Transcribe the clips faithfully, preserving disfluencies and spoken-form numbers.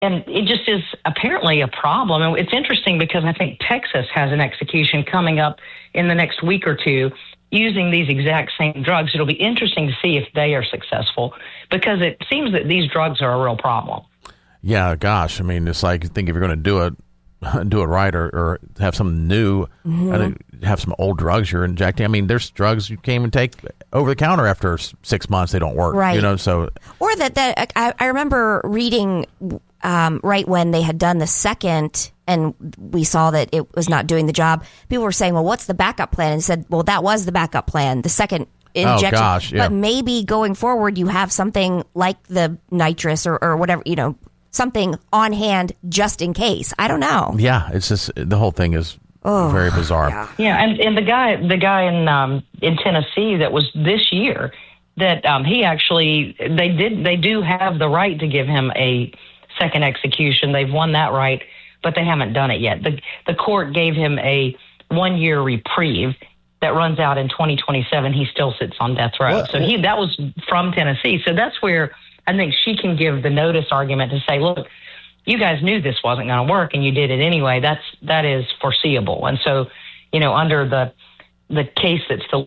and it just is apparently a problem. And it's interesting because I think Texas has an execution coming up in the next week or two using these exact same drugs. It'll be interesting to see if they are successful, because it seems that these drugs are a real problem. Yeah, gosh. I mean, it's like, I think if you're going to do it, do it right, or, or have something new, mm-hmm. I think have some old drugs you're injecting. I mean, there's drugs you can't even take over the counter after six months. They don't work, right? You know, so or that that I, I remember reading um, right when they had done the second, and we saw that it was not doing the job. People were saying, "Well, what's the backup plan?" And said, "Well, that was the backup plan, the second injection." Oh, gosh, yeah. But maybe going forward, you have something like the nitrous or, or whatever, you know, something on hand just in case. I don't know. Yeah, it's just the whole thing is oh, very bizarre. Yeah, yeah and, and the guy the guy in um, in Tennessee that was this year, that um, he actually they did they do have the right to give him a second execution. They've won that right, but they haven't done it yet. The the court gave him a one year reprieve that runs out in twenty twenty-seven. He still sits on death row. What? So he that was from Tennessee. So that's where I think she can give the notice argument to say, look, you guys knew this wasn't going to work and you did it anyway. That's, that is foreseeable. And so, you know, under the, the case that's still,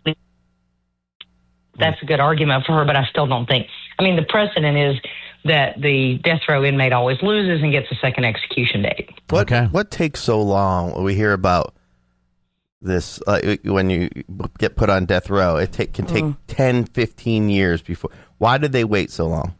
that's a good argument for her, but I still don't think, I mean, the precedent is that the death row inmate always loses and gets a second execution date. What, okay. What takes so long? We hear about this, uh, when you get put on death row, it take, can take mm. ten, fifteen years before. Why did they wait so long?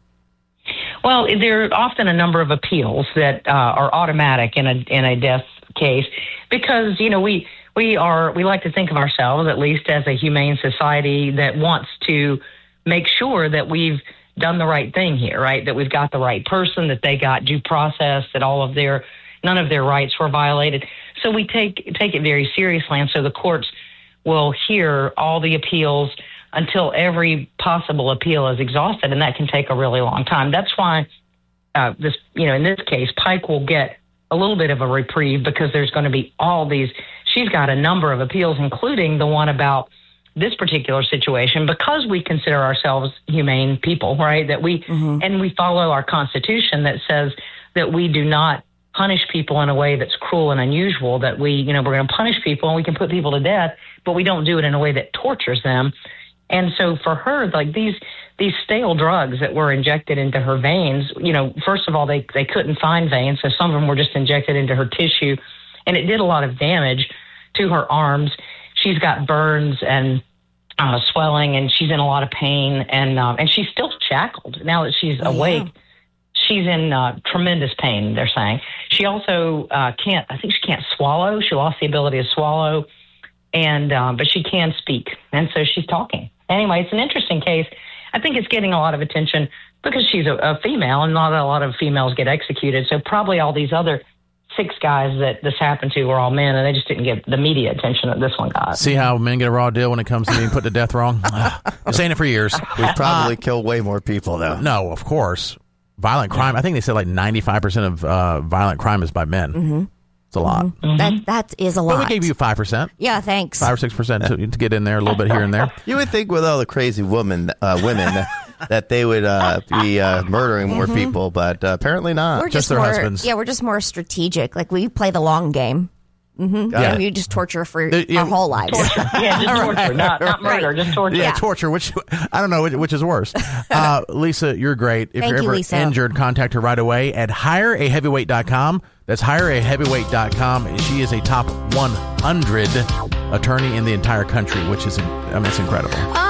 Well, there are often a number of appeals that uh, are automatic in a in a death case because, you know, we we are we like to think of ourselves, at least as a humane society that wants to make sure that we've done the right thing here, right? That we've got the right person, that they got due process, that all of their none of their rights were violated. So we take take it very seriously, and so the courts will hear all the appeals until every possible appeal is exhausted, and that can take a really long time. That's why uh, this, you know, in this case, Pike will get a little bit of a reprieve because there's going to be all these. She's got a number of appeals, including the one about this particular situation, because we consider ourselves humane people, right? That we mm-hmm. and we follow our Constitution that says that we do not punish people in a way that's cruel and unusual. That we, you know, we're going to punish people and we can put people to death, but we don't do it in a way that tortures them. And so for her, like these these stale drugs that were injected into her veins, you know, first of all, they, they couldn't find veins, so some of them were just injected into her tissue, and it did a lot of damage to her arms. She's got burns and uh, swelling, and she's in a lot of pain, and um, and she's still shackled. Now that she's oh, awake, yeah. she's in uh, tremendous pain, they're saying. She also uh, can't, I think she can't swallow. She lost the ability to swallow, and um, but she can speak, and so she's talking. Anyway, it's an interesting case. I think it's getting a lot of attention because she's a, a female, and not a lot of females get executed. So probably all these other six guys that this happened to were all men, and they just didn't get the media attention that this one got. See how men get a raw deal when it comes to being put to death wrong? Been saying it for years. We probably uh, kill way more people, though. No, of course. Violent crime, I think they said like ninety-five percent of uh, violent crime is by men. Mm-hmm. It's a lot. Mm-hmm. That That is a lot. But we gave you five percent. Yeah, thanks. five or six percent to, to get in there, a little bit here and there. You would think with all the crazy women, uh, women that, that they would uh, be uh, murdering more mm-hmm. people, but uh, apparently not. We're just, just their more, husbands. Yeah, we're just more strategic. Like, we play the long game. Mm-hmm. Yeah. You just torture for uh, yeah. our whole lives. Torture. Yeah, just torture, not, not murder, right. just torture. Yeah, Yeah. torture, which I don't know which, which is worse. Uh, Lisa, you're great. If Thank you're you, ever Lisa. injured, contact her right away at hire a heavyweight dot com. That's hire a heavyweight dot com. She is a top one hundred attorney in the entire country, which is, I mean, it's incredible.